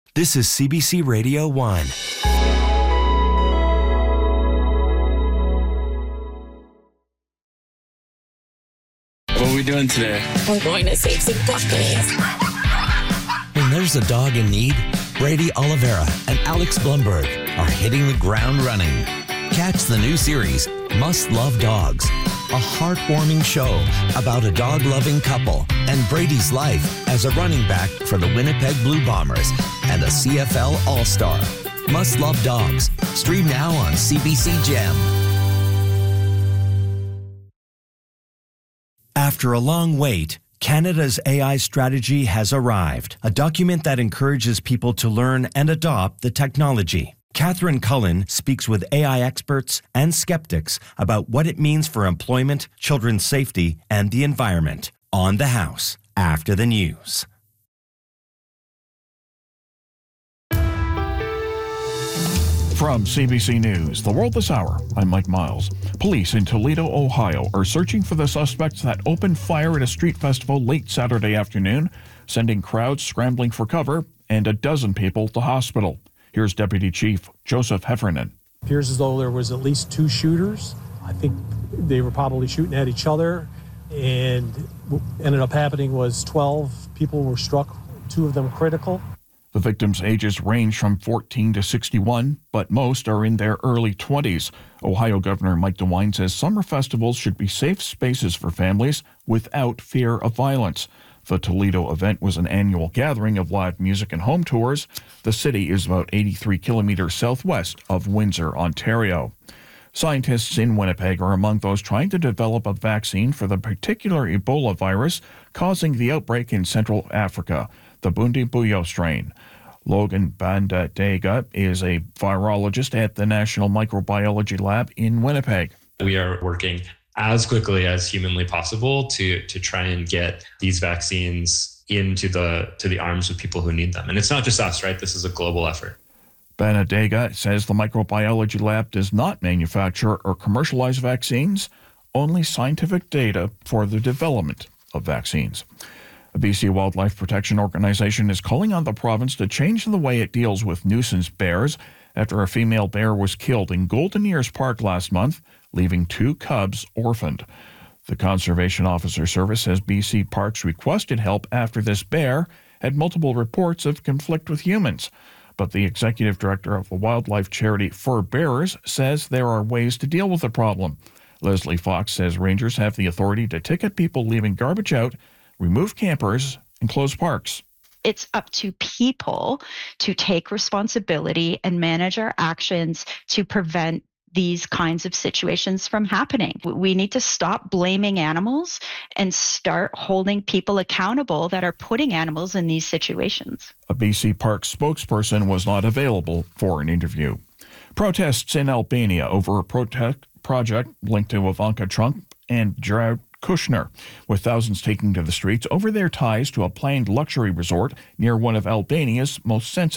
This is CBC Radio 1. What are we doing today? We're going to save some puppies. When there's a dog in need, Brady Oliveira and Alex Blumberg are hitting the ground running. Catch the new series, Must Love Dogs, a heartwarming show about a dog-loving couple and Brady's life as a running back for the Winnipeg Blue Bombers and a CFL All-Star. Must Love Dogs. Stream now on CBC Gem. After a long wait, Canada's AI strategy has arrived, a document that encourages people to learn and adopt the technology. Catherine Cullen speaks with AI experts and skeptics about what it means for employment, children's safety, and the environment. On The House, after the news. From CBC News, The World This Hour, I'm Mike Miles. Police in Toledo, Ohio are searching for the suspects that opened fire at a street festival late Saturday afternoon, sending crowds scrambling for cover and a dozen people to hospital. Here's Deputy Chief Joseph Heffernan. It appears as though there was at least two shooters. I think they were probably shooting at each other, and what ended up happening was 12 people were struck, 2 of them critical. The victims' ages range from 14 to 61, but most are in their early 20s. Ohio Governor Mike DeWine says summer festivals should be safe spaces for families without fear of violence. The Toledo event was an annual gathering of live music and home tours. The city is about 83 kilometers southwest of Windsor, Ontario. Scientists in Winnipeg are among those trying to develop a vaccine for the particular Ebola virus causing the outbreak in Central Africa, the Bundibugyo strain. Logan Bandadega is a virologist at the National Microbiology Lab in Winnipeg. We are working as quickly as humanly possible to try and get these vaccines into the arms of people who need them. And it's not just us, right? This is a global effort. Bandadega says the microbiology lab does not manufacture or commercialize vaccines, only scientific data for the development of vaccines. A BC Wildlife Protection Organization is calling on the province to change the way it deals with nuisance bears after a female bear was killed in Golden Ears Park last month, leaving 2 cubs orphaned. The Conservation Officer Service says BC Parks requested help after this bear had multiple reports of conflict with humans. But the executive director of the wildlife charity Fur Bearers says there are ways to deal with the problem. Leslie Fox says rangers have the authority to ticket people leaving garbage out, remove campers, and close parks. It's up to people to take responsibility and manage our actions to prevent these kinds of situations from happening. We need to stop blaming animals and start holding people accountable that are putting animals in these situations. A BC Parks spokesperson was not available for an interview. Protests in Albania over a project linked to Ivanka Trump and Jared Kushner, with thousands taking to the streets over their ties to a planned luxury resort near one of Albania's most sensitive